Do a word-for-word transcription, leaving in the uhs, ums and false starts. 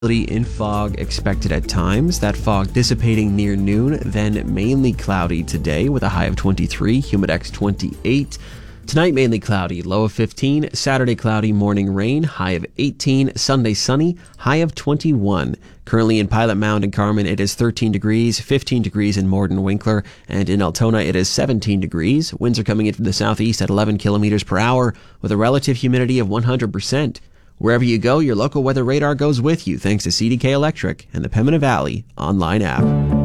In fog expected at times. That fog dissipating near noon, then mainly cloudy today with a high of twenty-three, humidex twenty-eight. Tonight mainly cloudy, low of fifteen. Saturday cloudy, morning rain, high of eighteen. Sunday sunny, high of twenty-one. Currently in Pilot Mound and Carmen, it is thirteen degrees, fifteen degrees in Morden Winkler, and in Altona it is seventeen degrees. Winds are coming in from the southeast at eleven kilometers per hour with a relative humidity of one hundred percent. Wherever you go, your local weather radar goes with you thanks to C D K Electric and the Pembina Valley online app.